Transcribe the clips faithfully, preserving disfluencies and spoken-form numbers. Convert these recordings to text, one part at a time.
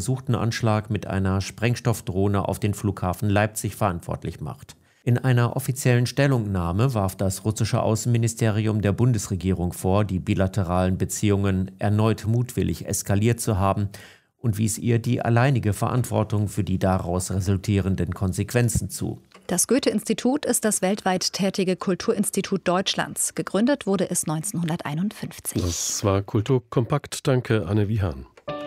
versuchten Anschlag mit einer Sprengstoffdrohne auf den Flughafen Leipzig verantwortlich macht. In einer offiziellen Stellungnahme warf das russische Außenministerium der Bundesregierung vor, die bilateralen Beziehungen erneut mutwillig eskaliert zu haben und wies ihr die alleinige Verantwortung für die daraus resultierenden Konsequenzen zu. Das Goethe-Institut ist das weltweit tätige Kulturinstitut Deutschlands. Gegründet wurde es neunzehnhunderteinundfünfzig. Das war Kulturkompakt. Danke, Anne Wiehan.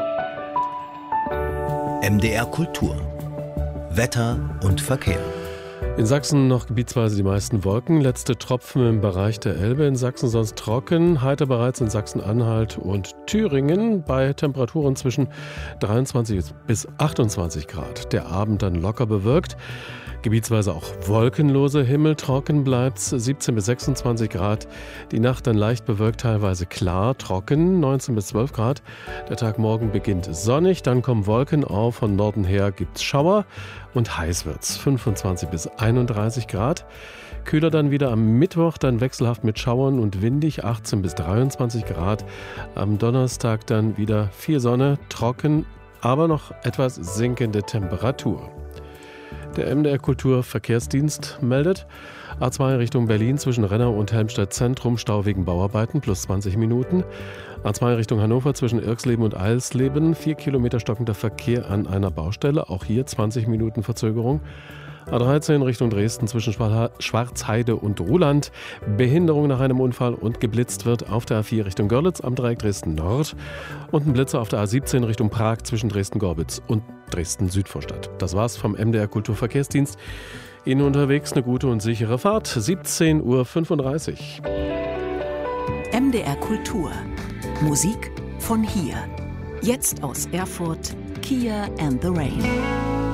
M D R Kultur. Wetter und Verkehr. In Sachsen noch gebietsweise die meisten Wolken. Letzte Tropfen im Bereich der Elbe. In Sachsen sonst trocken. Heiter bereits in Sachsen-Anhalt und Thüringen bei Temperaturen zwischen dreiundzwanzig bis achtundzwanzig Grad. Der Abend dann locker bewölkt. Gebietsweise auch wolkenlose Himmel, trocken bleibt's, siebzehn bis sechsundzwanzig Grad. Die Nacht dann leicht bewölkt, teilweise klar, trocken, neunzehn bis zwölf Grad. Der Tag morgen beginnt sonnig, dann kommen Wolken auf, von Norden her gibt's Schauer und heiß wird's, fünfundzwanzig bis einunddreißig Grad. Kühler dann wieder am Mittwoch, dann wechselhaft mit Schauern und windig, achtzehn bis dreiundzwanzig Grad. Am Donnerstag dann wieder viel Sonne, trocken, aber noch etwas sinkende Temperatur. Der M D R Kultur Verkehrsdienst meldet, A zwei Richtung Berlin zwischen Renner und Helmstedt Zentrum, Stau wegen Bauarbeiten, plus zwanzig Minuten. A zwei Richtung Hannover zwischen Irksleben und Eilsleben, vier Kilometer stockender Verkehr an einer Baustelle, auch hier zwanzig Minuten Verzögerung. A dreizehn Richtung Dresden zwischen Schwarzheide und Ruhland. Behinderung nach einem Unfall und geblitzt wird auf der A vier Richtung Görlitz am Dreieck Dresden Nord. Und ein Blitzer auf der A siebzehn Richtung Prag zwischen Dresden-Gorbitz und Dresden-Südvorstadt. Das war's vom M D R Kulturverkehrsdienst. Ihnen unterwegs eine gute und sichere Fahrt. siebzehn Uhr fünfunddreißig. M D R Kultur. Musik von hier. Jetzt aus Erfurt. Kia and the Rain.